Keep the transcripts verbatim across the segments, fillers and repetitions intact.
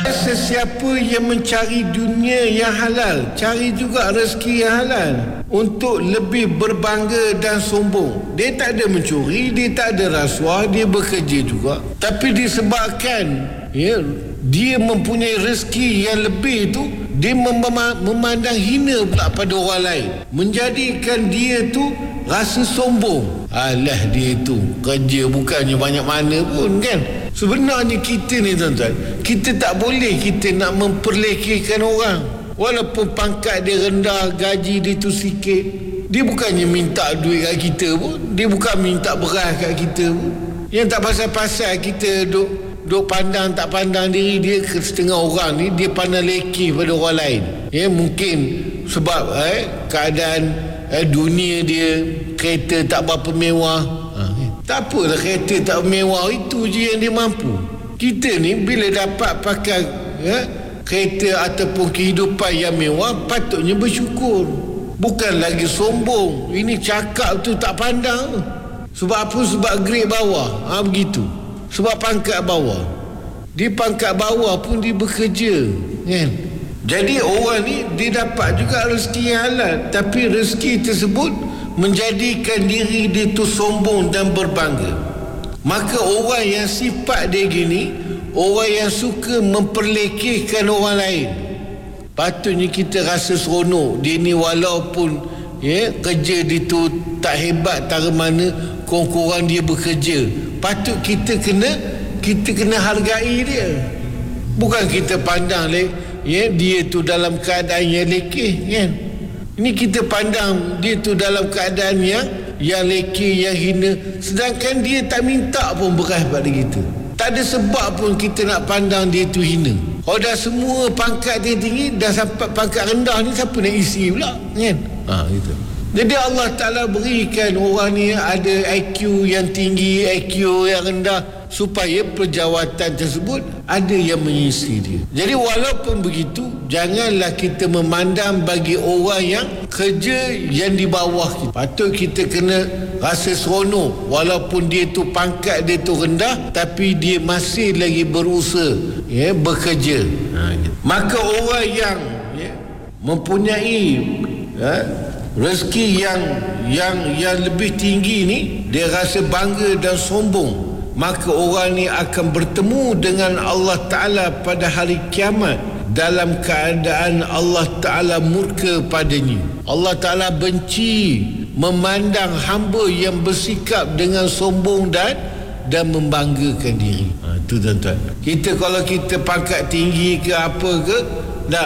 Sesiapa yang mencari dunia yang halal, cari juga rezeki yang halal untuk lebih berbangga dan sombong. Dia tak ada mencuri, dia tak ada rasuah, dia bekerja juga. Tapi disebabkan ya, dia mempunyai rezeki yang lebih tu, dia mem- memandang hina pula pada orang lain, menjadikan dia tu rasa sombong. Alah, dia tu kerja bukannya banyak mana pun kan. Sebenarnya kita ni tuan-tuan, kita tak boleh kita nak memperlekehkan orang. Walaupun pangkat dia rendah, gaji dia tu sikit, dia bukannya minta duit kat kita pun, dia bukan minta beras kat kita pun. Yang tak pasal-pasal kita duk duk pandang tak pandang diri dia. Setengah orang ni dia pandang lekeh pada orang lain. Ya, mungkin sebab eh, keadaan eh, dunia dia, kereta tak berapa mewah. Ha, eh. Tak apalah kereta tak mewah, itu je yang dia mampu. Kita ni bila dapat pakai eh, kereta ataupun kehidupan yang mewah, patutnya bersyukur, bukan lagi sombong. Ini cakap tu tak pandang. Sebab apa? Sebab grade bawah. Ha, begitu. Sebab pangkat bawah. Di pangkat bawah pun dia bekerja kan? Jadi orang ni dia dapat juga rezeki yang halal, tapi rezeki tersebut menjadikan diri dia tu sombong dan berbangga. Maka orang yang sifat dia gini, orang yang suka memperlekehkan orang lain, patutnya kita rasa seronok. Dia ni walaupun ya, kerja dia tu tak hebat tara mana, kurang-kurang dia bekerja, patut kita kena kita kena hargai dia. Bukan kita pandang le, ya, dia tu dalam keadaan yang lekeh kan. Ini kita pandang dia tu dalam keadaan yang yang lekeh, yang hina, sedangkan dia tak minta pun beras pada kita. Tak ada sebab pun kita nak pandang dia tu hina. Kalau dah semua pangkat dia tinggi, dah sampai pangkat rendah ni, siapa nak isi pula kan? Ha, gitu. Jadi Allah Ta'ala berikan orang ni ada I Q yang tinggi, I Q yang rendah, supaya perjawatan tersebut ada yang mengisi dia. Jadi walaupun begitu, janganlah kita memandang bagi orang yang kerja yang di bawah kita. Patut kita kena rasa seronok, walaupun dia tu pangkat dia tu rendah, tapi dia masih lagi berusaha ya, bekerja. Ha, gitu. Maka orang yang ya, mempunyai ya, rezeki yang yang yang lebih tinggi ni, dia rasa bangga dan sombong. Maka orang ni akan bertemu dengan Allah Ta'ala pada hari kiamat dalam keadaan Allah Ta'ala murka padanya. Allah Ta'ala benci memandang hamba yang bersikap dengan sombong dan dan membanggakan diri. Ha, itu tuan-tuan. Kita kalau kita pangkat tinggi ke apa ke, tak,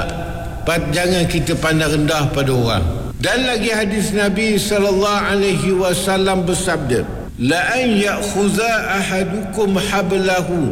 jangan kita pandang rendah pada orang. Dan lagi hadis Nabi sallallahu alaihi wasallam bersabda, la an ya'khudha ahadukum hablahu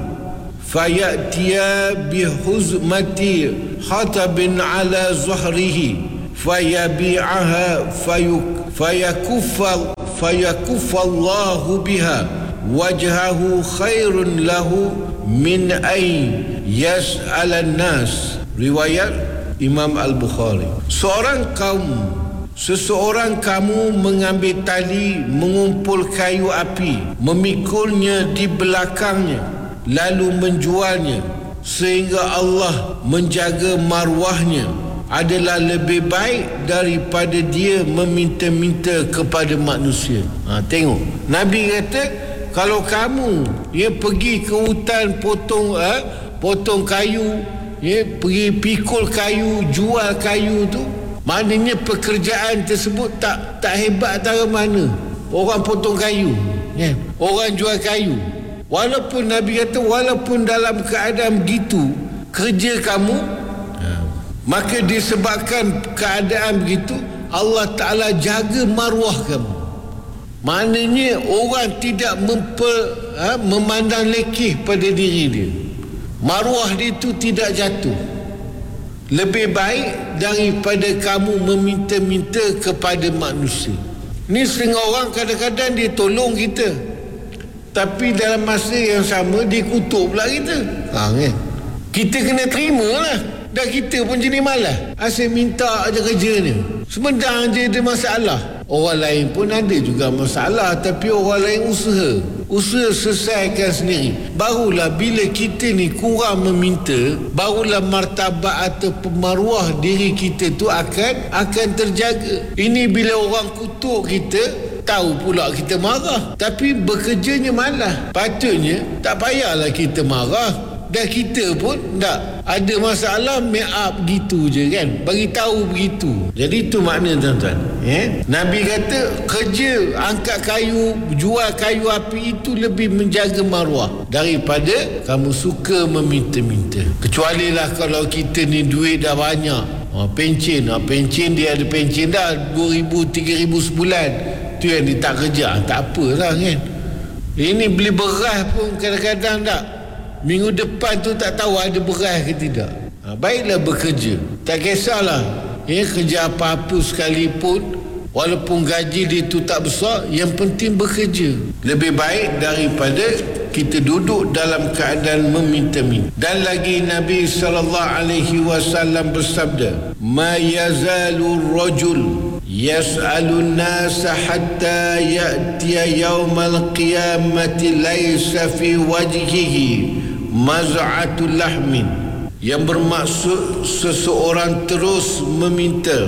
fayatiya bihuzmati khatabin ala zuhrihi fayabi'aha fayuk fayakuffa fayakuffa Allahu biha wajhahu khairun lahu min ay yas'alan nas. Riwayat Imam Al-Bukhari. Seorang kaum Seseorang kamu mengambil tali, mengumpul kayu api, memikulnya di belakangnya, lalu menjualnya, sehingga Allah menjaga marwahnya, adalah lebih baik daripada dia meminta-minta kepada manusia. Ha, tengok, Nabi kata, kalau kamu ya, pergi ke hutan potong ha, potong kayu, ya, pergi pikul kayu, jual kayu tu, maknanya pekerjaan tersebut tak tak hebat tara mana. Orang potong kayu ya, orang jual kayu. Walaupun Nabi kata, walaupun dalam keadaan begitu kerja kamu, ya, maka disebabkan keadaan begitu, Allah Ta'ala jaga maruah kamu. Maknanya orang tidak memper, ha, memandang lekeh pada diri dia. Maruah dia itu tidak jatuh. Lebih baik daripada kamu meminta-minta kepada manusia. Ni setengah orang kadang-kadang dia tolong kita, tapi dalam masa yang sama dia kutuk pula kita. Ha, kan? Kita kena terima lah. Dan kita pun jenis malas. Asyik minta aja kerja ni. Semedang je ada masalah. Orang lain pun ada juga masalah. Tapi orang lain usaha. Usaha selesaikan sendiri. Barulah bila kita ni kurang meminta, barulah martabat atau maruah diri kita tu akan akan terjaga. Ini bila orang kutuk kita, tahu pula kita marah. Tapi bekerjanya malas. Patutnya tak payahlah kita marah. Dan kita pun tak ada masalah, make up gitu je kan, bagi tahu begitu. Jadi itu makna tuan-tuan, eh? Nabi kata kerja angkat kayu, jual kayu api itu lebih menjaga maruah daripada kamu suka meminta-minta. Kecuali lah kalau kita ni duit dah banyak, ha, pencen, ha, pencen dia ada pencen dah dua ribu, tiga ribu sebulan, tu yang dia tak kerja, tak apalah kan. Ini beli beras pun kadang-kadang tak, minggu depan tu tak tahu ada beras ke tidak. Ha, baiklah bekerja. Tak kisahlah. Ya, kerja apa-apa sekalipun, walaupun gaji dia tu tak besar, yang penting bekerja. Lebih baik daripada kita duduk dalam keadaan meminta-minta. Dan lagi Nabi sallallahu alaihi wasallam bersabda, "Ma yazalu rajul yas'alu an-nasa hatta ya'tiya yawmal qiyamati laysa fi wajhihi maz'atul lahmin." Yang bermaksud seseorang terus meminta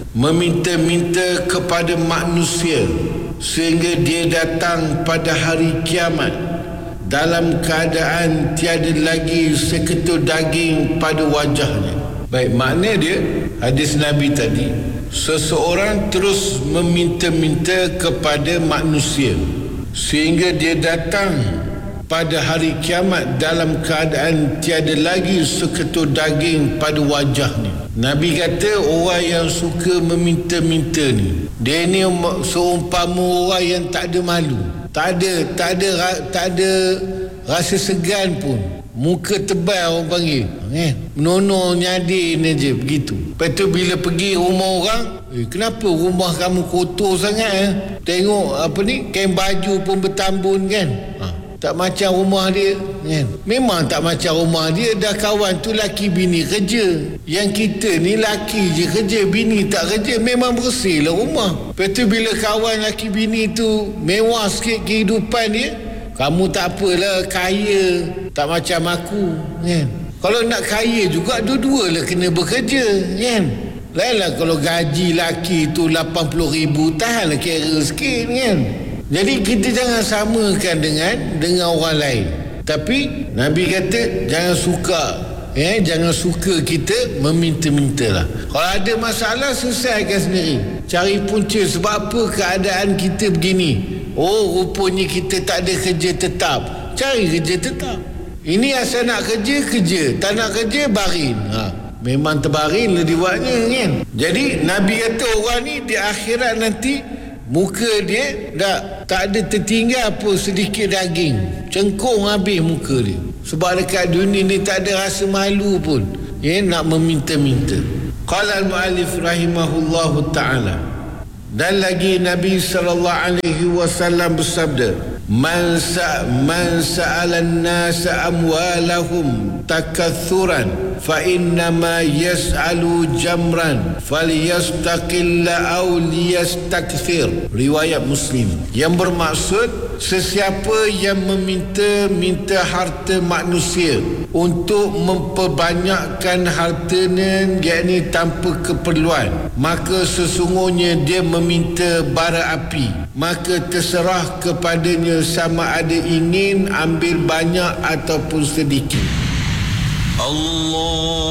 meminta-minta kepada manusia sehingga dia datang pada hari kiamat dalam keadaan tiada lagi seketul daging pada wajahnya. Baik, makna dia hadis Nabi tadi, seseorang terus meminta-minta kepada manusia sehingga dia datang pada hari kiamat dalam keadaan tiada lagi seketul daging pada wajahnya. Nabi kata orang yang suka meminta-minta ni, dia ni seumpama orang yang tak ada malu, tak ada tak ada tak ada rasa segan pun. Muka tebal orang panggil, eh, menono nyadin aja begitu. Lepas tu bila pergi rumah orang, eh, kenapa rumah kamu kotor sangat, eh? Tengok apa ni, kain baju pun bertambun kan. Ha, tak macam rumah dia kan? Memang tak macam rumah dia. Dah kawan tu laki bini kerja. Yang kita ni laki je kerja, bini tak kerja. Memang bersih lah rumah. Lepas tu bila kawan laki bini tu mewah sikit kehidupan dia, kamu tak apalah, kaya, tak macam aku kan? Kalau nak kaya juga, dua-dua lah kena bekerja kan? Lainlah kalau gaji laki tu lapan puluh ribu, tahanlah kira sikit kan? Jadi kita jangan samakan dengan dengan orang lain. Tapi Nabi kata jangan suka, eh, jangan suka kita meminta-minta lah. Kalau ada masalah, selesaikan sendiri. Cari punca sebab apa keadaan kita begini. Oh, rupanya kita tak ada kerja tetap. Cari kerja tetap. Ini asal nak kerja, kerja. Tak nak kerja, barin. Ha, memang terbarin lah diwaknya kan. Jadi Nabi kata orang ni di akhirat nanti muka dia dah tak ada tertinggal apa sedikit daging. Cengkung habis muka dia. Sebab dekat dunia ni tak ada rasa malu pun, ya, nak meminta-minta. Qala al-mu'allif rahimahullahu ta'ala. Dan lagi Nabi sallallahu alaihi wasallam bersabda, man sa man sa'ala an-nasa amwalahum takathuran fa inna ma yas'alu jamran falyastaqilla aw liyastakthir. Riwayat Muslim. Yang bermaksud sesiapa yang meminta-minta harta manusia untuk memperbanyakkan hartanya, yakni tanpa keperluan, maka sesungguhnya dia meminta bara api. Maka terserah kepadanya sama ada ingin ambil banyak ataupun sedikit. Allah